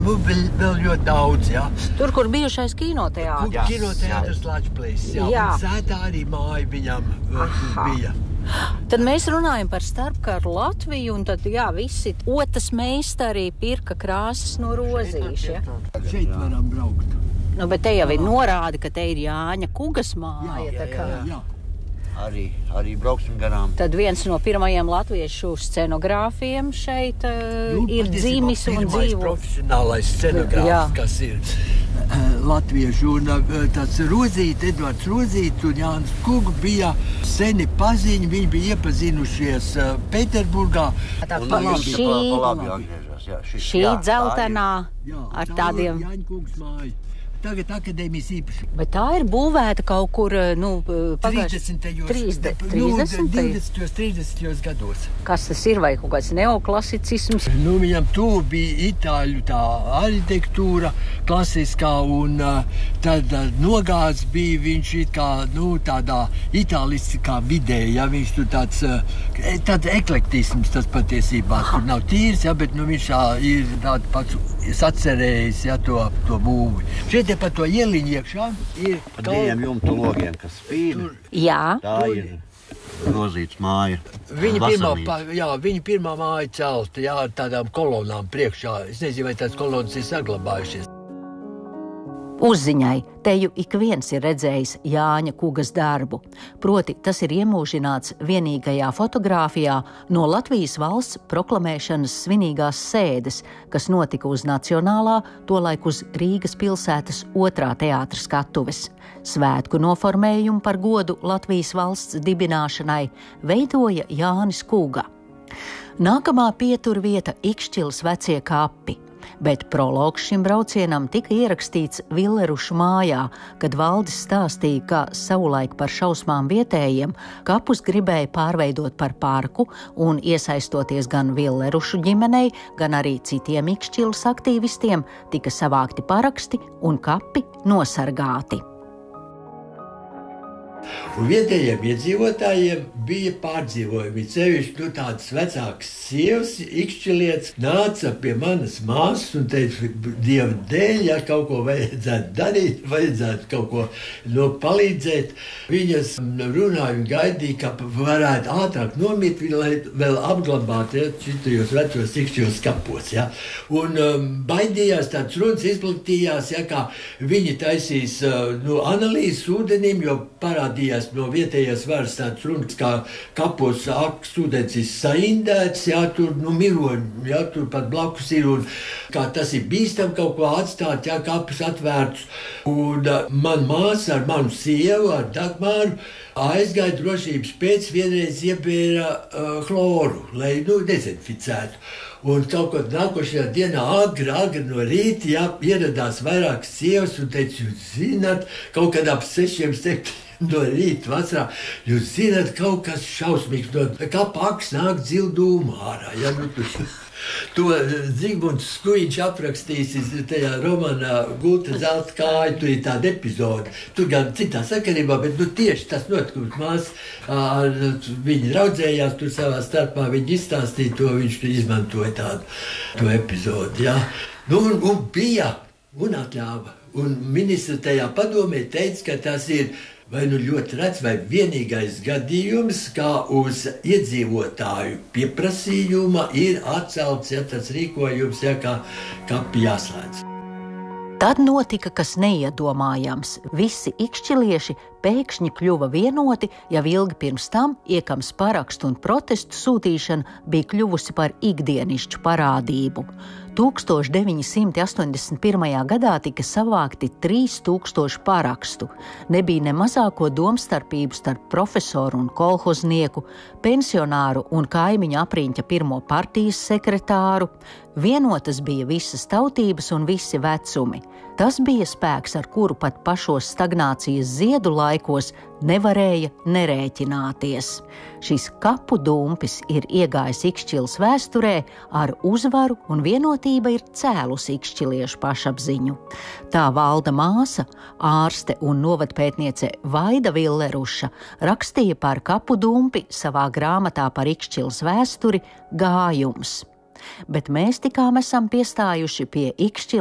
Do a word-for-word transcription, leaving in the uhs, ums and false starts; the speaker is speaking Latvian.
Nu, vēl, vēl ļoti daudz, jā. Tur, kur bijušais kinoteātris. Jā, kinoteātris Lačplēs, jā. jā. Un sētā arī māja viņam Aha. bija. Tad mēs runājam par starpkaru Latviju, un tad, jā, visi otas meistari pirka krāsas no Rozīša. Ja? Šeit varam braukt. Nu, bet te jau ir norāde, ka te ir Jāņa Kugas māja. Jā, jā, jā, jā. jā. Arī, arī brauksim garām. Tad viens no pirmajiem latviešu scenogrāfiem šeit uh, nu, ir dzīmis un dzīvo. Profesionālais scenogrāfs, jā. Kas ir uh, latviešu. Un uh, tāds Rozīt, Edvards Rozīt un Jānis Kuga bija seni paziņi. Viņi bija iepazinušies uh, Pēterburgā. Tā pa labi, šī, pa labi atgriežas, jā, šī, šī jā, dzeltenā jā, ar tādiem... Jāņa Kugas māja. Tagad akadēmijas īpaši. Bet tā ir būvēta kaut kur, nu, pagājuši... trīsdesmitajos, trīsdesmitajos gados. Kas tas ir, vai kaut kāds neoklasicisms? Nu, viņam tuvu bija itāļu tā arhitektūra klasiskā, un uh, tad uh, nogāds bija viņš it kā, nu, tādā itāliskā vidē, ja viņš tur tāds, uh, tāds eklektisms tas patiesībā, tur nav tīrs, ja, bet, nu, viņš tā ir tāds pats sacerējis, ja, to, to būvi. Šeit pa to ieliņu iekšā ir pa diviem jumtu logiem, kas spīd. Jā. Tā ir Rozīts māja. Viņa pirmā, jā, viņa pirmā māja celta, jā, ar tādām kolonām priekšā. Es nezinu, vai tās kolonas ir saglabājušies. Uzziņai, teju ik viens ir redzējis Jāņa Kugas darbu. Proti, tas ir iemūžināts vienīgajā fotogrāfijā no Latvijas valsts proklamēšanas svinīgās sēdes, kas notika uz Nacionālā, tolaik uz Rīgas pilsētas otrā teātra skatuves. Svētku noformējumu par godu Latvijas valsts dibināšanai veidoja Jānis Kuga. Nākamā pieturvieta Ikšķilas vecie kapi. Bet prologs šim braucienam tika ierakstīts Villerušu mājā, kad Valdis stāstīja, ka savulaik par šausmām vietējiem kapus gribēja pārveidot par parku un iesaistoties gan Villerušu ģimenei, gan arī citiem Ikšķilas aktīvistiem, tika savākti paraksti un kapi nosargāti. Un vietējiem iedzīvotājiem bija pārdzīvojumi. Cevišķi, nu, tādas vecākas sievas, ikšķilietas, nāca pie manas māsas un teica, Dieva dēļ, ja kaut ko vajadzētu darīt, vajadzētu kaut ko no palīdzēt. Viņas runāja un gaidīja, ka varētu ātrāk nomirt, lai vēl apglabātu, ja, šitajos vecos ikšķilos kapos. Ja. Un um, baidījās, tāds runas izplatījās, ja, kā viņi taisīs uh, nu, analīzes ūdenim, jo parādījās no vietējās varas tāds runas, kā kapos akts ūdens ir saindēts, jā, tur, nu, miroņi, jā, tur pat blakus ir, un kā tas ir bīstam kaut ko atstāt, jā, kapus atvērts. Un uh, man māsa ar manu sievu, ar Dagmāru, aizgāja drošības pēc, vienreiz iebēra uh, chloru, lai, nu, dezinficētu. Un kaut ko nākošajā dienā agri, agri no rīta, jā, ieradās vairākas sievas un teica, jūs zināt, kaut kad ap sešiem, septiņiem no rīta vasarā, jūs zināt, kaut kas šausmīgs, no kā paks nāk dzildūma ārā, ja, nu, tu, to Zigmunds Skujiņš aprakstījis tajā romānā Gulta zelta kāja, tur ir tāda epizode, tur gan citā sakarībā, bet, nu, tieši tas notikums mās, ar, viņi raudzējās tur savā starpā, viņi izstāstīja to, viņš izmantoja tādu to epizodi, jā. Nu, un, un bija, un atļāva, un ministra tajā padomē teica, ka tas ir vai nu ļoti rets, vai vienīgais gadījums, kā uz iedzīvotāju pieprasījuma ir atcelts, ja tas rīkojums, ja kā kapi jāslēdz. Tad notika kas neiedomājams. Visi ikšķilieši pēkšņi kļuva vienoti, jau ilgi pirms tam iekams parakstu un protestu sūtīšana bija kļuvusi par ikdienišķu parādību. tūkstoš deviņi simti astoņdesmit pirmajā gadā tika savākti trīs tūkstoši parakstu. Nebija ne mazāko domstarpību starp profesoru un kolhoznieku, pensionāru un kaimiņu apriņķa pirmo partijas sekretāru. Vienotas bija visas tautības un visi vecumi. Tas bija spēks, ar kuru pat pašos stagnācijas ziedu laikos nevarēja nerēķināties. Šis kapu dumpis ir iegājis Ikšķilas vēsturē ar uzvaru, un vienotība ir cēlusi ikšķiliešu pašapziņu. Tā Valda māsa, ārste un novadpētniece Vaida Villeruša rakstīja par kapu dumpi savā grāmatā par Ikšķilas vēsturi Gājums. Bet mēs tikām esam piestājuši pie ikšķi